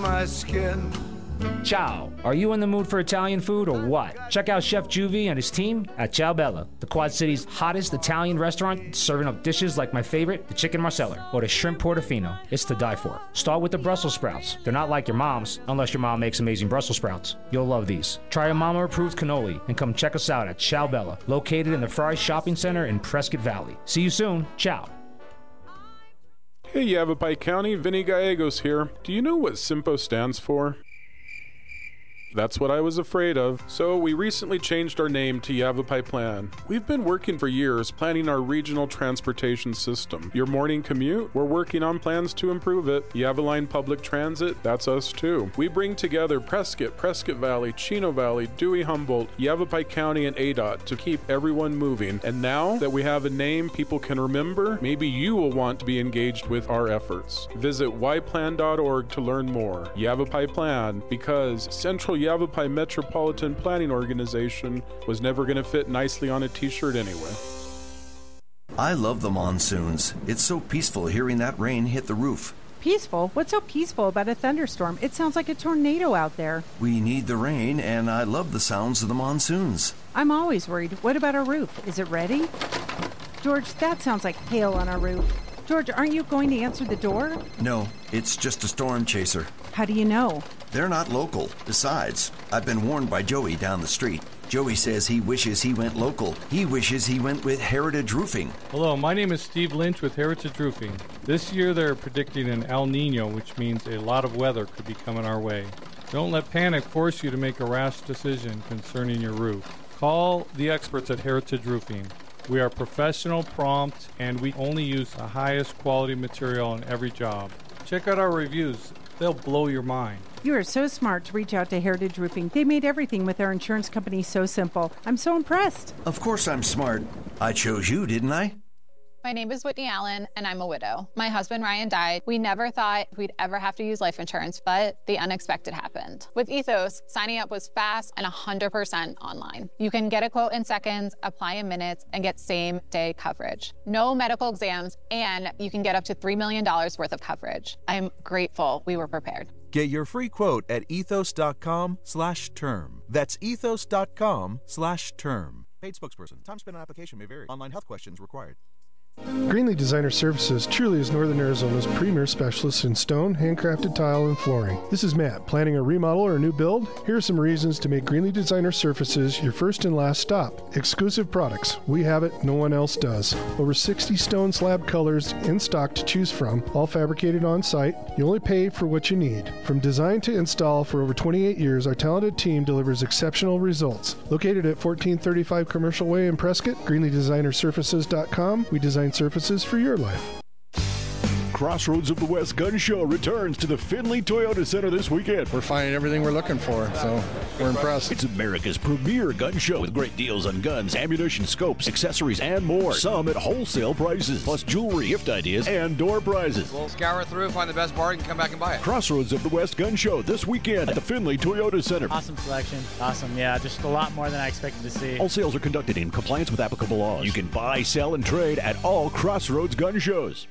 my skin. Ciao. Are you in the mood for Italian food or what? Check out Chef Juvie and his team at Ciao Bella, the Quad City's hottest Italian restaurant, serving up dishes like my favorite, the chicken marsala, or the shrimp portofino. It's to die for. Start with the Brussels sprouts. They're not like your mom's, unless your mom makes amazing Brussels sprouts. You'll love these. Try a mama-approved cannoli and come check us out at Ciao Bella, located in the Fry Shopping Center in Prescott Valley. See you soon. Ciao. Hey Yavapai County, Vinny Gallegos here. Do you know what SIMPO stands for? That's what I was afraid of. So we recently changed our name to Yavapai Plan. We've been working for years planning our regional transportation system. Your morning commute? We're working on plans to improve it. Yavaline Public Transit? That's us too. We bring together Prescott, Prescott Valley, Chino Valley, Dewey Humboldt, Yavapai County, and ADOT to keep everyone moving. And now that we have a name people can remember, maybe you will want to be engaged with our efforts. Visit yplan.org to learn more. Yavapai Plan, because Central Yavapai Metropolitan Planning Organization was never going to fit nicely on a t-shirt anyway. I love the monsoons. It's so peaceful hearing that rain hit the roof. Peaceful? What's so peaceful about a thunderstorm? It sounds like a tornado out there. We need the rain, and I love the sounds of the monsoons. I'm always worried. What about our roof? Is it ready? George, that sounds like hail on our roof. George, aren't you going to answer the door? No, it's just a storm chaser. How do you know? They're not local. Besides, I've been warned by Joey down the street. Joey says he wishes he went local. He wishes he went with Heritage Roofing. Hello, my name is Steve Lynch with Heritage Roofing. This year they're predicting an El Nino, which means a lot of weather could be coming our way. Don't let panic force you to make a rash decision concerning your roof. Call the experts at Heritage Roofing. We are professional, prompt, and we only use the highest quality material on every job. Check out our reviews. They'll blow your mind. You are so smart to reach out to Heritage Roofing. They made everything with their insurance company so simple. I'm so impressed. Of course I'm smart. I chose you, didn't I? My name is Whitney Allen, and I'm a widow. My husband, Ryan, died. We never thought we'd ever have to use life insurance, but the unexpected happened. With Ethos, signing up was fast and 100% online. You can get a quote in seconds, apply in minutes, and get same-day coverage. No medical exams, and you can get up to $3 million worth of coverage. I'm grateful we were prepared. Get your free quote at ethos.com/term. That's ethos.com/term. Paid spokesperson. Time spent on application may vary. Online health questions required. Greenlee Designer Services truly is Northern Arizona's premier specialist in stone, handcrafted tile, and flooring. This is Matt. Planning a remodel or a new build? Here are some reasons to make Greenlee Designer Services your first and last stop. Exclusive products. We have it. No one else does. Over 60 stone slab colors in stock to choose from, all fabricated on site. You only pay for what you need. From design to install for over 28 years, our talented team delivers exceptional results. Located at 1435 Commercial Way in Prescott, GreenleeDesignerSurfaces.com. We design surfaces for your life. Crossroads of the West Gun Show returns to the Findlay Toyota Center this weekend. We're finding everything we're looking for, so we're impressed. It's America's premier gun show with great deals on guns, ammunition, scopes, accessories, and more. Some at wholesale prices, plus jewelry, gift ideas, and door prizes. We'll scour through, find the best bargain, come back and buy it. Crossroads of the West Gun Show this weekend at the Findlay Toyota Center. Awesome selection. Awesome, yeah, just a lot more than I expected to see. All sales are conducted in compliance with applicable laws. You can buy, sell, and trade at all Crossroads gun shows.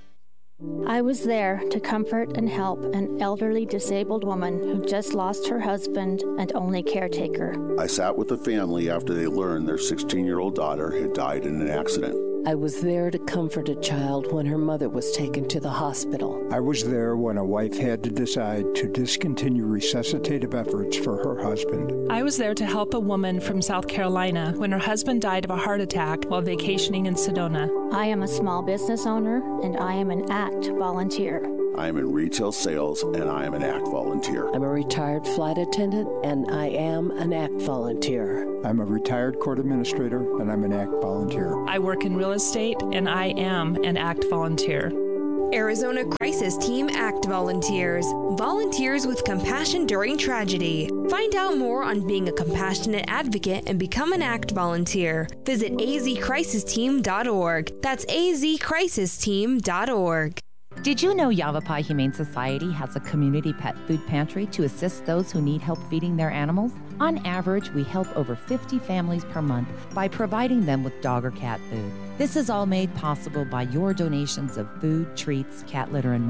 I was there to comfort and help an elderly disabled woman who just lost her husband and only caretaker. I sat with the family after they learned their 16-year-old daughter had died in an accident. I was there to comfort a child when her mother was taken to the hospital. I was there when a wife had to decide to discontinue resuscitative efforts for her husband. I was there to help a woman from South Carolina when her husband died of a heart attack while vacationing in Sedona. I am a small business owner, and I am an ACT volunteer. I am in retail sales, and I am an ACT volunteer. I'm a retired flight attendant, and I am an ACT volunteer. I'm a retired court administrator, and I'm an ACT volunteer. I work in real estate, and I am an ACT volunteer. Arizona Crisis Team ACT Volunteers. Volunteers with compassion during tragedy. Find out more on being a compassionate advocate and become an ACT volunteer. Visit azcrisisteam.org. That's azcrisisteam.org. Did you know Yavapai Humane Society has a community pet food pantry to assist those who need help feeding their animals? On average, we help over 50 families per month by providing them with dog or cat food. This is all made possible by your donations of food, treats, cat litter, and more.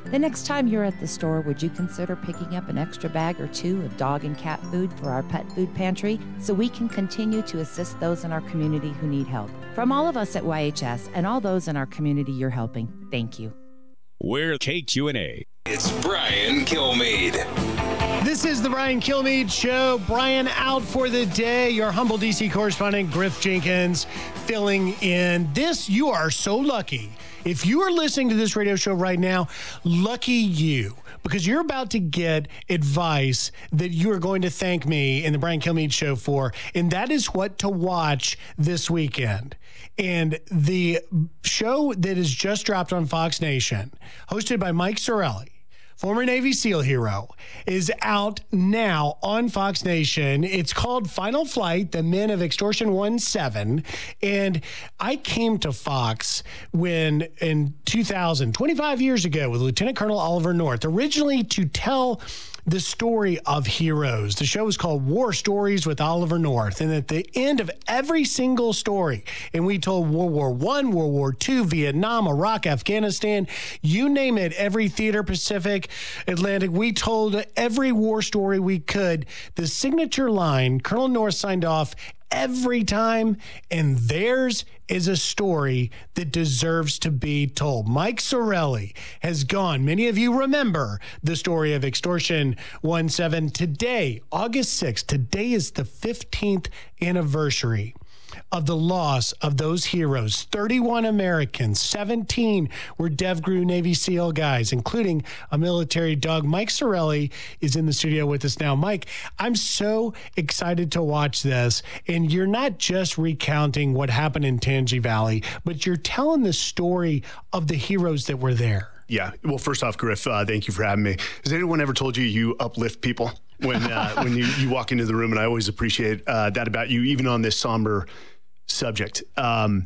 The next time you're at the store, would you consider picking up an extra bag or two of dog and cat food for our pet food pantry so we can continue to assist those in our community who need help? From all of us at YHS and all those in our community you're helping, thank you. We're KQNA. It's Brian Kilmeade. This is the Brian Kilmeade Show. Brian out for the day. Your humble DC correspondent, Griff Jenkins, filling in. You are so lucky. If you are listening to this radio show right now, lucky you, because you're about to get advice that you are going to thank me in the Brian Kilmeade Show for, and that is what to watch this weekend. And the show that has just dropped on Fox Nation, hosted by Mike Sorelli, former Navy SEAL hero, is out now on Fox Nation. It's called Final Flight, The Men of Extortion 1-7. And I came to Fox when in 2000, 25 years ago, with Lieutenant Colonel Oliver North, originally to tell the story of heroes. The show is called War Stories with Oliver North. And at the end of every single story, and we told World War I, World War II, Vietnam, Iraq, Afghanistan, you name it, every theater, Pacific, Atlantic, we told every war story we could. The signature line, Colonel North signed off every time, and theirs is a story that deserves to be told. Mike Sorelli has gone. Many of you remember the story of Extortion 1-7. Today, August 6th, today is the 15th anniversary of the loss of those heroes. 31 Americans, 17 were DevGru Navy SEAL guys, including a military dog. Mike Sorelli is in the studio with us now. Mike, I'm so excited to watch this. And you're not just recounting what happened in Tangi Valley, but you're telling the story of the heroes that were there. Yeah. Well, first off, Griff, thank you for having me. Has anyone ever told you uplift people when you walk into the room? And I always appreciate that about you, even on this somber subject. For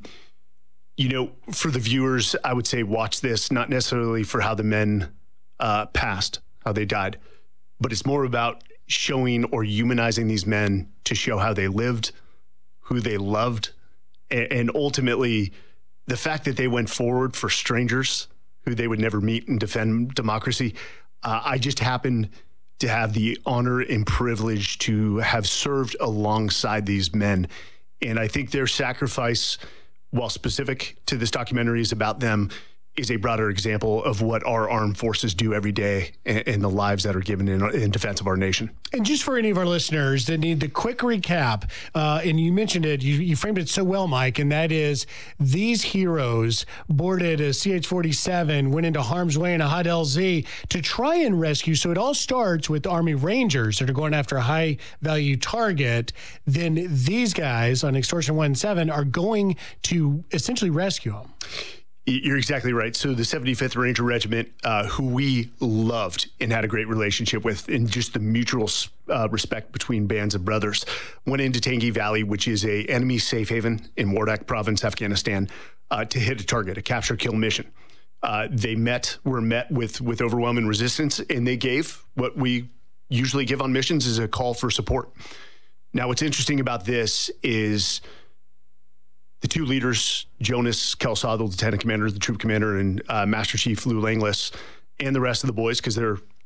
the viewers, I would say watch this, not necessarily for how the men passed, how they died, but it's more about showing or humanizing these men to show how they lived, who they loved, and ultimately the fact that they went forward for strangers who they would never meet and defend democracy. I just happened to have the honor and privilege to have served alongside these men. And I think their sacrifice, while specific to this documentary is about them, is a broader example of what our armed forces do every day and the lives that are given in defense of our nation. And just for any of our listeners that need the quick recap, and you mentioned it, you framed it so well, Mike, and that is these heroes boarded a CH-47, went into harm's way in a hot LZ to try and rescue. So it all starts with Army Rangers that are going after a high-value target. Then these guys on Extortion 1-7 are going to essentially rescue them. You're exactly right. So the 75th Ranger Regiment, who we loved and had a great relationship with, and just the mutual respect between bands of brothers, went into Tangi Valley, which is a enemy safe haven in Wardak Province, Afghanistan, to hit a target, a capture-kill mission. They were met with overwhelming resistance, and they gave what we usually give on missions is a call for support. Now, what's interesting about this is the two leaders, Jonas Kelsaw, the lieutenant commander, the troop commander, and Master Chief Lou Langlis, and the rest of the boys, because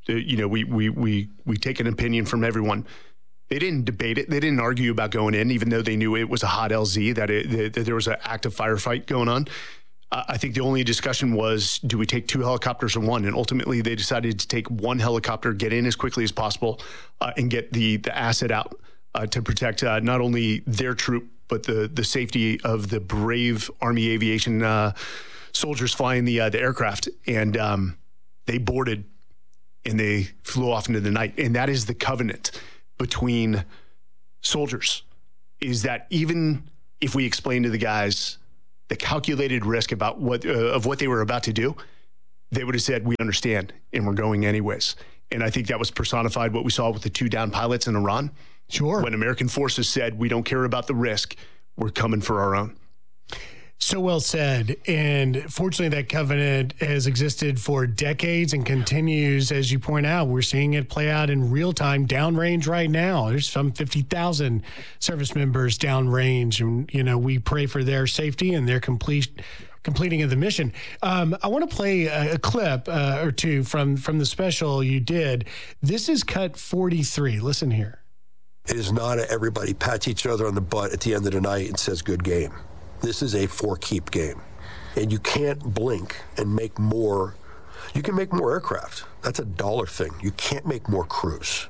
we take an opinion from everyone. They didn't debate it. They didn't argue about going in, even though they knew it was a hot LZ, that there was an active firefight going on. I think the only discussion was, do we take two helicopters or one? And ultimately, they decided to take one helicopter, get in as quickly as possible, and get the asset out to protect not only their troop, but the safety of the brave Army aviation soldiers flying the aircraft. And they boarded and they flew off into the night. And that is the covenant between soldiers, is that even if we explain to the guys the calculated risk about what they were about to do, they would have said, we understand, and we're going anyways. And I think that was personified what we saw with the two downed pilots in Iran. Sure. When American forces said, we don't care about the risk, we're coming for our own. So well said. And fortunately, that covenant has existed for decades and continues, as you point out. We're seeing it play out in real time downrange right now. There's some 50,000 service members downrange. And, we pray for their safety and their complete completing of the mission. I want to play a clip or two from the special you did. This is cut 43. Listen here. It is not everybody pats each other on the butt at the end of the night and says, good game. This is a for-keep game. And you can't blink and make more. You can make more aircraft. That's a dollar thing. You can't make more crews.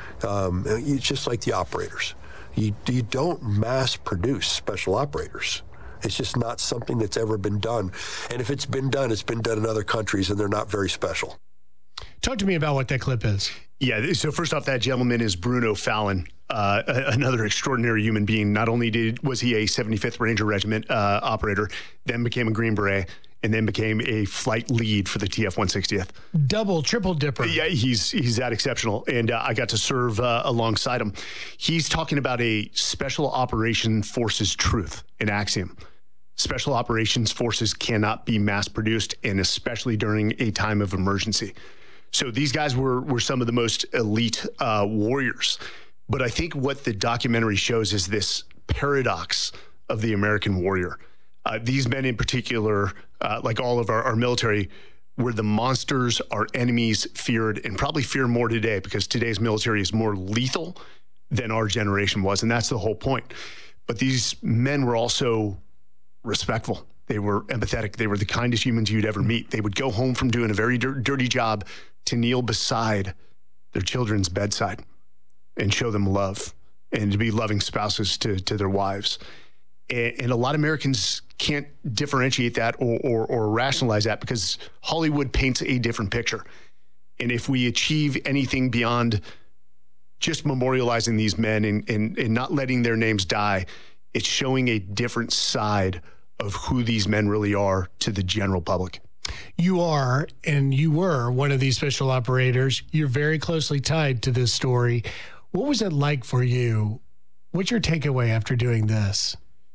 It's just like the operators. You don't mass produce special operators. It's just not something that's ever been done. And if it's been done in other countries, and they're not very special. Talk to me about what that clip is. Yeah, so first off, that gentleman is Bruno Fallon, another extraordinary human being. Not only was he a 75th Ranger Regiment operator, then became a Green Beret, and then became a flight lead for the TF-160th. Double, triple dipper. Yeah, he's that exceptional, and I got to serve alongside him. He's talking about a Special Operations Forces truth, an axiom. Special Operations Forces cannot be mass-produced, and especially during a time of emergency. So these guys were some of the most elite warriors. But I think what the documentary shows is this paradox of the American warrior. These men in particular, like all of our military, were the monsters our enemies feared, and probably fear more today, because today's military is more lethal than our generation was. And that's the whole point. But these men were also respectful. They were empathetic. They were the kindest humans you'd ever meet. They would go home from doing a very dirty job to kneel beside their children's bedside and show them love, and to be loving spouses to their wives. And a lot of Americans can't differentiate that or rationalize that, because Hollywood paints a different picture. And if we achieve anything beyond just memorializing these men and not letting their names die, it's showing a different side of who these men really are to the general public. You are, and you were one of these special operators. You're very closely tied to this story. What was it like for you? What's your takeaway after doing this?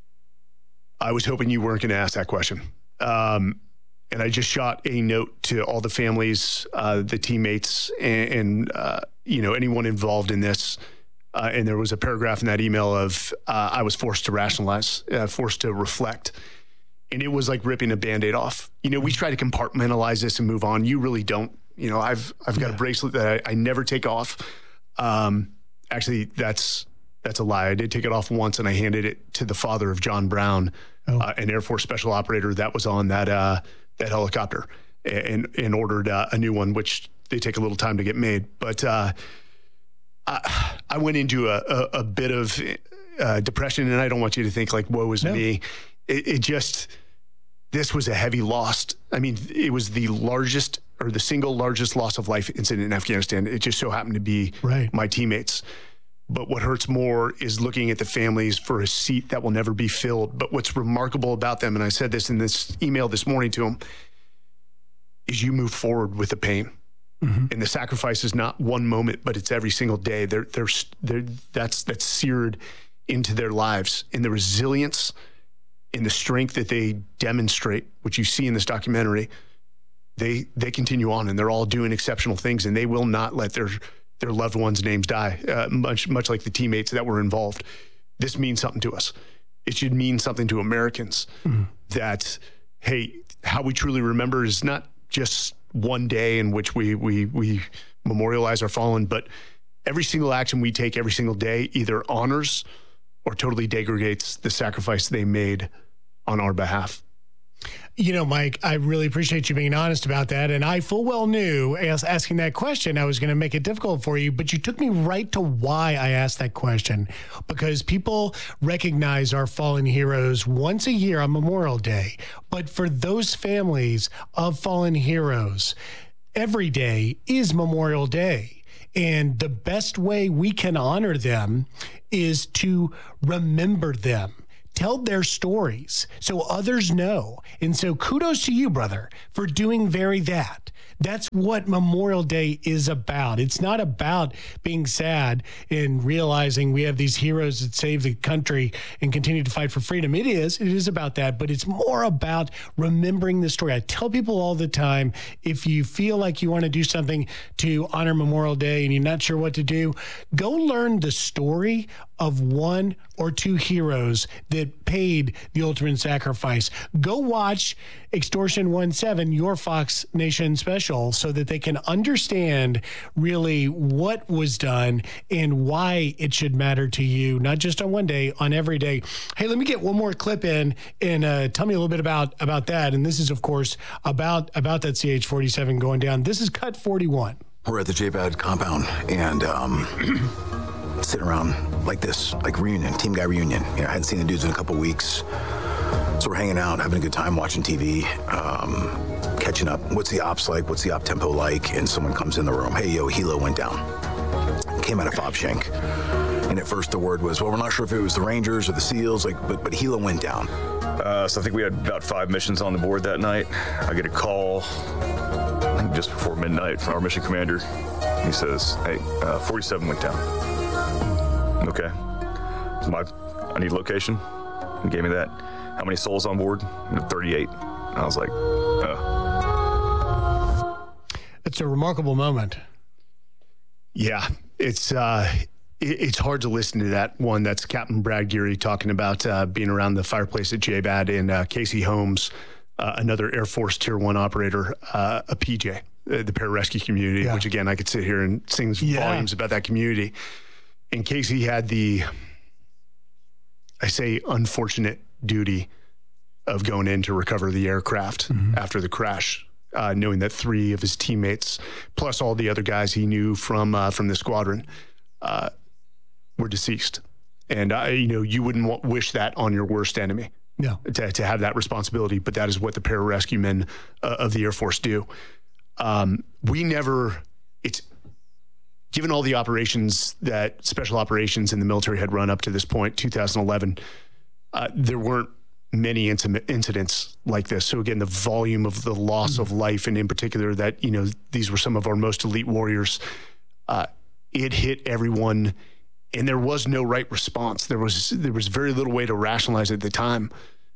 I was hoping you weren't going to ask that question. And I just shot a note to all the families, the teammates, and anyone involved in this. And there was a paragraph in that email of I was forced to rationalize, forced to reflect. And it was like ripping a Band-Aid off. We try to compartmentalize this and move on. You really don't. I've got a bracelet that I never take off. Actually, that's a lie. I did take it off once, and I handed it to the father of John Brown, an Air Force special operator that was on that helicopter, and ordered a new one, which they take a little time to get made. But I went into a bit of depression, and I don't want you to think like, woe is me. This was a heavy loss. I mean, it was the largest, or the single largest loss of life incident in Afghanistan. It just so happened to be my teammates. But what hurts more is looking at the families for a seat that will never be filled. But what's remarkable about them, and I said this in this email this morning to them, is you move forward with the pain. Mm-hmm. And the sacrifice is not one moment, but it's every single day. That's seared into their lives. And the resilience and the strength that they demonstrate, which you see in this documentary, they continue on, and they're all doing exceptional things, and they will not let their loved ones' names die, much like the teammates that were involved. This means something to us. It should mean something to Americans that, hey, how we truly remember is not just one day in which we memorialize our fallen, but every single action we take every single day either honors or totally degrades the sacrifice they made on our behalf. Mike, I really appreciate you being honest about that. And I full well knew, asking that question, I was going to make it difficult for you, but you took me right to why I asked that question. Because people recognize our fallen heroes once a year on Memorial Day. But for those families of fallen heroes, every day is Memorial Day. And the best way we can honor them is to remember them. Tell their stories so others know. And so kudos to you, brother, for doing that. That's what Memorial Day is about. It's not about being sad and realizing we have these heroes that save the country and continue to fight for freedom. It is about that, but it's more about remembering the story. I tell people all the time, if you feel like you want to do something to honor Memorial Day and you're not sure what to do, go learn the story of one or two heroes that that paid the ultimate sacrifice. Go watch Extortion 17, your Fox Nation special, so that they can understand really what was done and why it should matter to you, not just on one day, on every day. Hey, let me get one more clip in and tell me a little bit about that. And this is, of course, about that CH-47 going down. This is cut 41. We're at the JBAD compound and sitting around like this, like reunion, team guy reunion. I hadn't seen the dudes in a couple weeks. So we're hanging out, having a good time, watching TV, catching up. What's the ops like? What's the op tempo like? And someone comes in the room. Hey, yo, Hilo went down. Came out of Fob Shank. And at first the word was, well, we're not sure if it was the Rangers or the SEALs, but Hilo went down. So I think we had about 5 missions on the board that night. I get a call, I think just before midnight, from our mission commander. He says, hey, 47 went down. Okay. I need location. He gave me that. How many souls on board? 38. And I was like, It's a remarkable moment. Yeah, it's hard to listen to that one. That's Captain Brad Geary talking about being around the fireplace at JBAD, and Casey Holmes, another Air Force Tier 1 operator, a PJ, the pararescue community, which again, I could sit here and sing volumes about that community. And Casey had the, I say, unfortunate duty of going in to recover the aircraft after the crash, knowing that 3 of his teammates, plus all the other guys he knew from the squadron, were deceased. And you wouldn't wish that on your worst enemy. No. To have that responsibility, but that is what the pararescue men of the Air Force do. Given all the operations that special operations in the military had run up to this point, 2011, there weren't many incidents like this. So again, the volume of the loss of life, and in particular that, these were some of our most elite warriors, it hit everyone, and there was no right response. There was very little way to rationalize it at the time.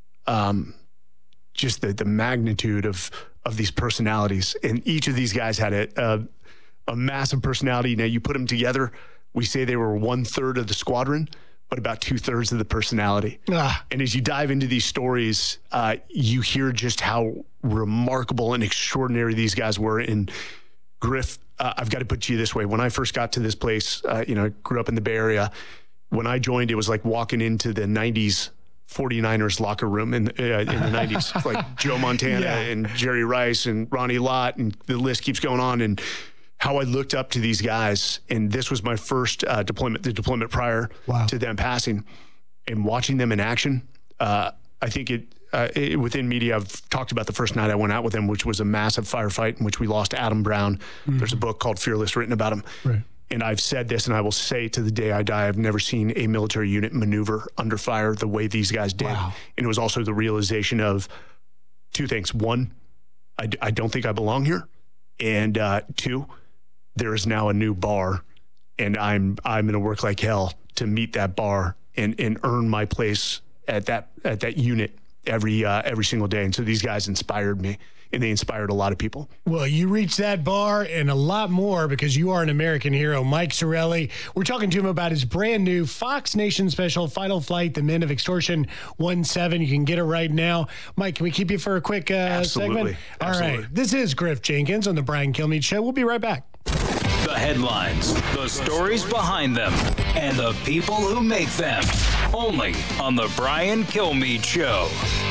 Just the magnitude of these personalities, and each of these guys had a massive personality. Now you put them together, we say they were 1/3 of the squadron, but about 2/3 of the personality. And as you dive into these stories, you hear just how remarkable and extraordinary these guys were. And Griff, I've got to put you this way. When I first got to this place, I grew up in the Bay Area. When I joined, it was like walking into the 90s 49ers locker room in the 90s, like Joe Montana and Jerry Rice and Ronnie Lott, and the list keeps going on. And how I looked up to these guys, and this was my first deployment, the deployment prior to them passing, and watching them in action. I think within media, I've talked about the first night I went out with them, which was a massive firefight in which we lost Adam Brown. There's a book called Fearless written about him. Right. And I've said this, and I will say to the day I die, I've never seen a military unit maneuver under fire the way these guys did. Wow. And it was also the realization of 2 things. 1, I don't think I belong here. And 2, there is now a new bar, and I'm going to work like hell to meet that bar and earn my place at that unit every single day. And so these guys inspired me, and they inspired a lot of people. Well, you reached that bar and a lot more because you are an American hero. Mike Sarraille, we're talking to him about his brand new Fox Nation special, Final Flight, The Men of Extortion 17. You can get it right now. Mike, can we keep you for a quick segment? All right. This is Griff Jenkins on the Brian Kilmeade Show. We'll be right back. The headlines, the stories behind them, and the people who make them. Only on the Brian Kilmeade Show.